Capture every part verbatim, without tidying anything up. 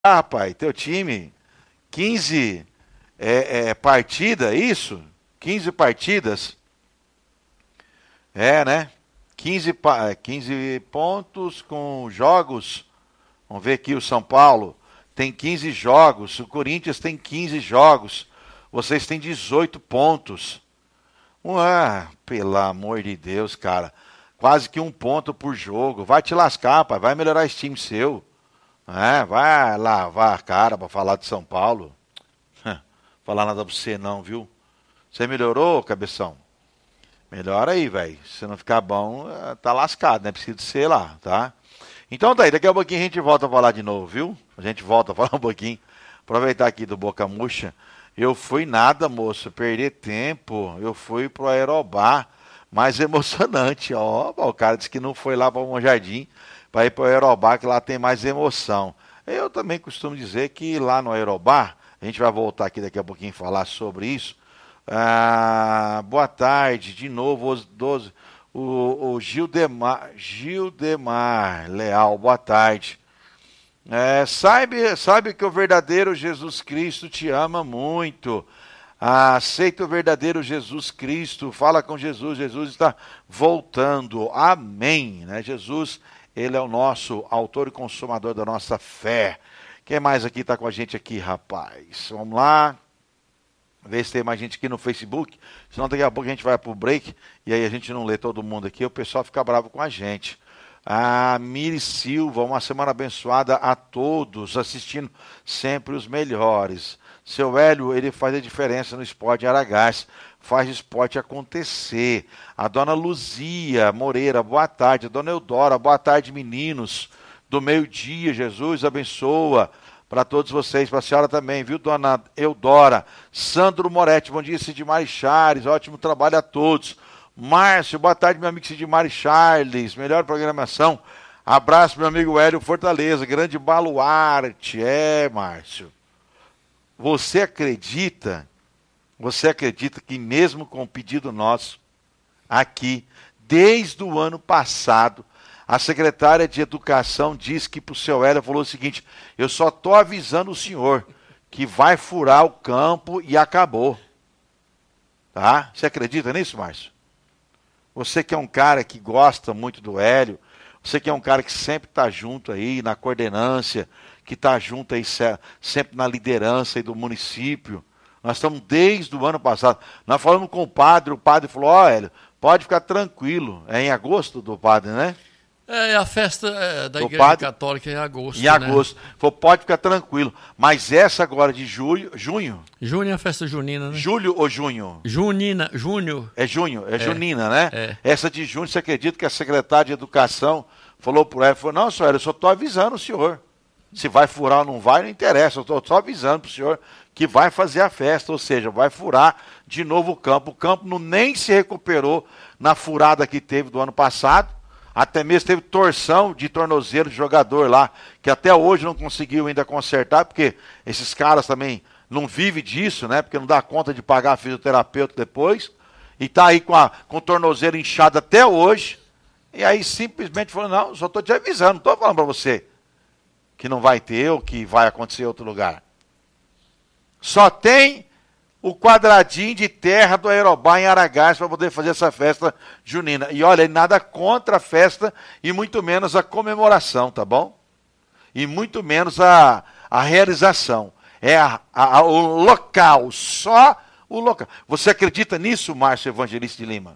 Ah, rapaz, teu time, quinze é, é, partidas, isso? quinze partidas. É, né? quinze, quinze pontos com jogos. Vamos ver aqui o São Paulo. Tem quinze jogos. O Corinthians tem quinze jogos. Vocês têm dezoito pontos. Ué, pelo amor de Deus, cara. Quase que um ponto por jogo. Vai te lascar, pai. Vai melhorar esse time seu. É, vai lavar a cara pra falar de São Paulo. Falar nada pra você não, viu? Você melhorou, cabeção? Melhora aí, velho. Se não ficar bom, tá lascado, né? Precisa ser lá, tá? Então tá aí, daqui a pouquinho a gente volta a falar de novo, viu? A gente volta a falar um pouquinho. Aproveitar aqui do Boca Murcha. Eu fui nada, moço, perder tempo. Eu fui pro Aerobar. Mais emocionante, ó. O cara disse que não foi lá para o Jardim, para ir pro Aerobar, que lá tem mais emoção. Eu também costumo dizer que lá no Aerobar, a gente vai voltar aqui daqui a pouquinho falar sobre isso. Ah, boa tarde, de novo, os doze. O, o Gildemar, Gildemar Leal, boa tarde. É, sabe, sabe que o verdadeiro Jesus Cristo te ama muito. Ah, aceita o verdadeiro Jesus Cristo. Fala com Jesus. Jesus está voltando. Amém. Né? Jesus, ele é o nosso autor e consumador da nossa fé. Quem mais aqui está com a gente aqui, rapaz? Vamos lá. Ver se tem mais gente aqui no Facebook, senão daqui a pouco a gente vai pro break, e aí a gente não lê todo mundo aqui, o pessoal fica bravo com a gente. A Miri Silva, uma semana abençoada a todos, assistindo sempre os melhores. Seu Hélio, ele faz a diferença no esporte em Aragás, faz o esporte acontecer. A dona Luzia Moreira, boa tarde. A dona Eudora, boa tarde, meninos. Do meio-dia, Jesus abençoa. Para todos vocês, para a senhora também, viu, dona Eudora? Sandro Moretti, bom dia, Sidmar Charles, ótimo trabalho a todos. Márcio, boa tarde, meu amigo Sidmar Charles, melhor programação. Abraço, meu amigo Hélio Fortaleza, grande baluarte. É, Márcio. Você acredita, você acredita que mesmo com o pedido nosso, aqui, desde o ano passado, a secretária de Educação disse que para o seu Hélio falou o seguinte: eu só estou avisando o senhor que vai furar o campo e acabou. Tá? Você acredita nisso, Márcio? Você que é um cara que gosta muito do Hélio, você que é um cara que sempre está junto aí na coordenância, que está junto aí sempre na liderança aí do município. Nós estamos desde o ano passado. Nós falamos com o padre, o padre falou: ó, Hélio, pode ficar tranquilo. É em agosto do padre, né? É, a festa é, da do Igreja padre, Católica é em agosto. Em agosto. Né? Falou, pode ficar tranquilo. Mas essa agora de julho, junho? Junho é a festa junina, né? Julho ou junho? Junina, junho. É junho, é, é junina, né? É. Essa de junho, você acredita que a secretária de Educação falou por ela, falou: não, senhor, eu só estou avisando o senhor. Se vai furar ou não vai, não interessa. Eu estou só avisando para o senhor que vai fazer a festa, ou seja, vai furar de novo o campo. O campo não nem se recuperou na furada que teve do ano passado. Até mesmo teve torção de tornozelo de jogador lá, que até hoje não conseguiu ainda consertar, porque esses caras também não vivem disso, né? Porque não dá conta de pagar fisioterapeuta depois. E tá aí com, a, com o tornozelo inchado até hoje. E aí simplesmente falou: não, só estou te avisando, não estou falando para você que não vai ter ou que vai acontecer em outro lugar. Só tem o quadradinho de terra do Aerobá em Aragás para poder fazer essa festa junina. E olha, nada contra a festa e muito menos a comemoração, tá bom? E muito menos a, a realização. É a, a, o local, só o local. Você acredita nisso, Márcio Evangelista de Lima?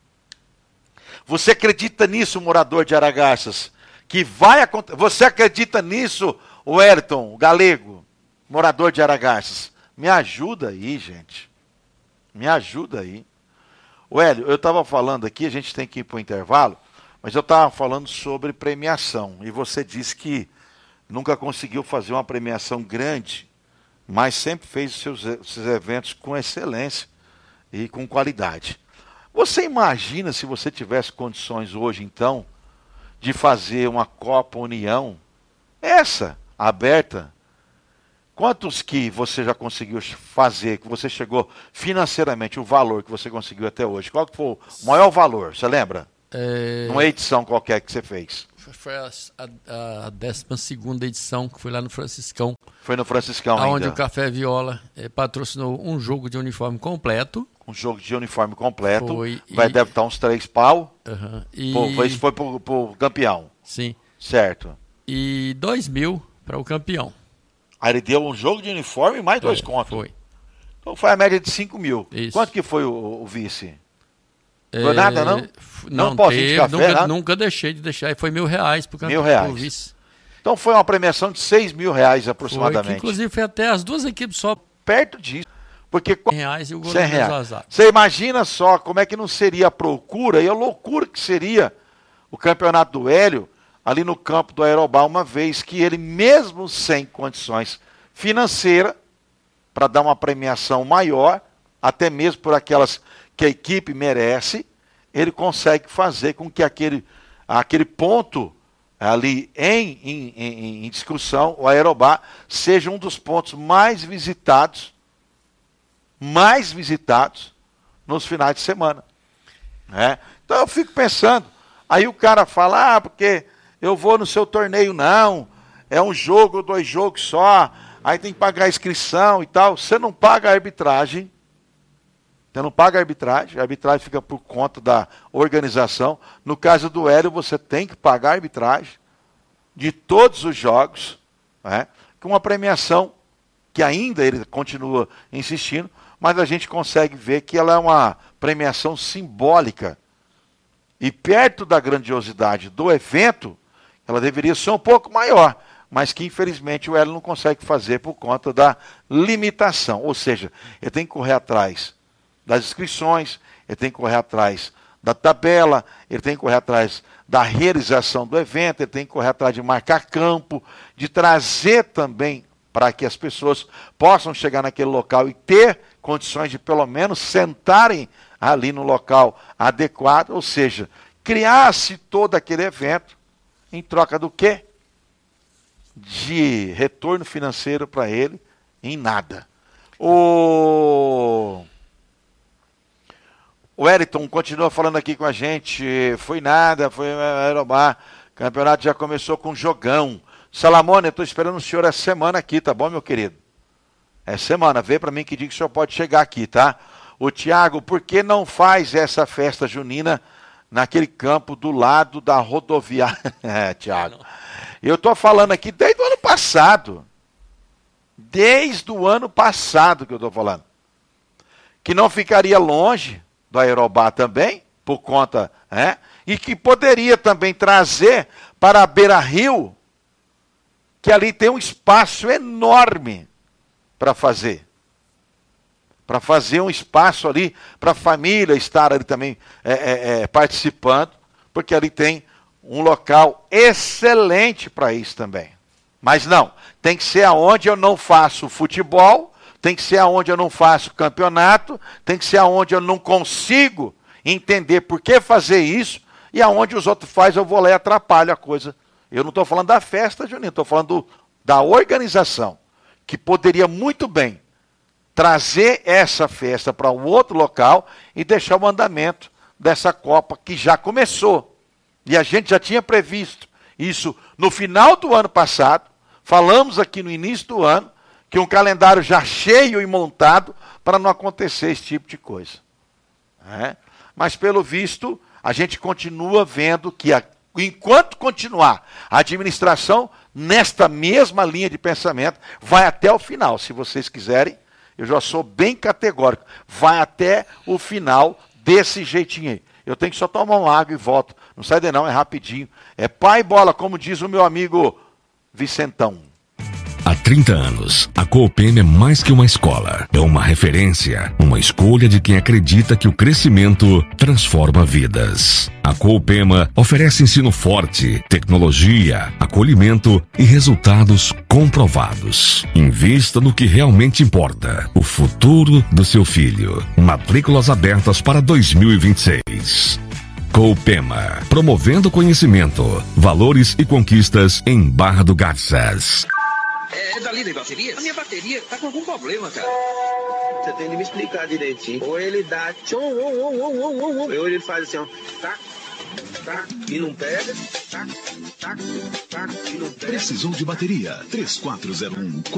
Você acredita nisso, morador de Aragarças? Que vai acontecer. Você acredita nisso, o Ayrton, o galego, morador de Aragarças? Me ajuda aí, gente. Me ajuda aí. O Hélio, eu estava falando aqui, a gente tem que ir para o intervalo, mas eu estava falando sobre premiação. E você disse que nunca conseguiu fazer uma premiação grande, mas sempre fez os seus, seus eventos com excelência e com qualidade. Você imagina se você tivesse condições hoje, então, de fazer uma Copa União, essa, aberta? Quantos que você já conseguiu fazer, que você chegou financeiramente, o valor que você conseguiu até hoje? Qual que foi o maior valor, você lembra? É... Numa edição qualquer que você fez. Foi a, a, a décima segunda edição, que foi lá no Franciscão. Foi no Franciscão onde ainda. o Café Viola é, patrocinou um jogo de uniforme completo. Um jogo de uniforme completo. Foi, Vai, e... deve estar uns três pau. Uhum, e... Pô, foi, isso foi pro, pro campeão. Sim. Certo. E dois mil para o campeão. Aí ele deu um jogo de uniforme e mais dois é, contos. Foi. Então foi a média de cinco mil. Isso. Quanto que foi o, o vice? É... Foi nada, não? Não, não pozinho de café, nunca, nada? nunca deixei de deixar. Foi mil reais para o campeão. Mil reais. Pro vice. Então foi uma premiação de seis mil reais Foi, aproximadamente. que, inclusive foi até as duas equipes só. Perto disso. Porque cem reais e o goleiro azar. Você imagina só como é que não seria a procura e a loucura que seria o campeonato do Hélio ali no campo do Aerobá, uma vez que ele, mesmo sem condições financeiras, para dar uma premiação maior, até mesmo por aquelas que a equipe merece, ele consegue fazer com que aquele, aquele ponto ali em, em, em, em discussão, o Aerobá, seja um dos pontos mais visitados, mais visitados nos finais de semana. Né? Então eu fico pensando, aí o cara fala, ah, porque eu vou no seu torneio, não, é um jogo, dois jogos só, aí tem que pagar a inscrição e tal. Você não paga a arbitragem, você não paga a arbitragem, a arbitragem fica por conta da organização. No caso do Hélio, você tem que pagar a arbitragem de todos os jogos, né? Com uma premiação que ainda ele continua insistindo, mas a gente consegue ver que ela é uma premiação simbólica. E perto da grandiosidade do evento, ela deveria ser um pouco maior, mas que infelizmente o Hélio não consegue fazer por conta da limitação. Ou seja, ele tem que correr atrás das inscrições, ele tem que correr atrás da tabela, ele tem que correr atrás da realização do evento, ele tem que correr atrás de marcar campo, de trazer também para que as pessoas possam chegar naquele local e ter condições de pelo menos sentarem ali no local adequado, ou seja, criar-se todo aquele evento em troca do quê? De retorno financeiro para ele em nada. O... O Eriton continua falando aqui com a gente, foi nada, foi Aerobá, o campeonato já começou com jogão. Salamone, eu estou esperando o senhor essa semana aqui, tá bom, meu querido? Essa semana, vê para mim que dia que o senhor pode chegar aqui, tá? O Tiago, por que não faz essa festa junina naquele campo do lado da rodoviária? É, Tiago, eu estou falando aqui desde o ano passado, desde o ano passado que eu estou falando, que não ficaria longe do Aerobá também, por conta, né? E que poderia também trazer para a Beira-Rio, que ali tem um espaço enorme para fazer. Para fazer um espaço ali para a família estar ali também é, é, é, participando, porque ali tem um local excelente para isso também. Mas não, tem que ser aonde eu não faço futebol, tem que ser aonde eu não faço campeonato, tem que ser aonde eu não consigo entender por que fazer isso, e aonde os outros fazem eu vou lá e atrapalho a coisa. Eu não estou falando da festa, Juninho, estou falando do, da organização, que poderia muito bem trazer essa festa para um outro local e deixar o andamento dessa Copa que já começou. E a gente já tinha previsto isso no final do ano passado, falamos aqui no início do ano, que um calendário já cheio e montado para não acontecer esse tipo de coisa. É? Mas pelo visto, a gente continua vendo que a, enquanto continuar a administração nesta mesma linha de pensamento, vai até o final. Se vocês quiserem, eu já sou bem categórico, vai até o final desse jeitinho aí. Eu tenho que só tomar uma água e volto. Não sai daí não, é rapidinho. É pai bola, como diz o meu amigo Vicentão. Há trinta anos, a Coopema é mais que uma escola. É uma referência, uma escolha de quem acredita que o crescimento transforma vidas. A Coopema oferece ensino forte, tecnologia, acolhimento e resultados comprovados. Invista no que realmente importa, o futuro do seu filho. Matrículas abertas para dois mil e vinte e seis. Coopema, promovendo conhecimento, valores e conquistas em Barra do Garças. É dali da bateria? A minha bateria tá com algum problema, cara. Você tem que me explicar direitinho. Ou ele dá tchom, ou, ou, ou, ou, ou, ou ele faz assim, ó, tá? tac, e não pega, tac, tac, tac, e não pega. Precisou de bateria? três quatro zero um